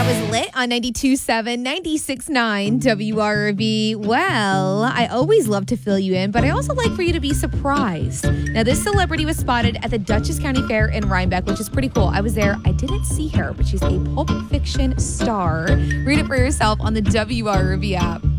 That was lit on 92.7, 96.9 WRV. Well, I always love to fill you in, but I also like for you to be surprised. Now, this celebrity was spotted at the Dutchess County Fair in Rhinebeck, which is pretty cool. I was there. I didn't see her, but she's a Pulp Fiction star. Read it for yourself on the WRV app.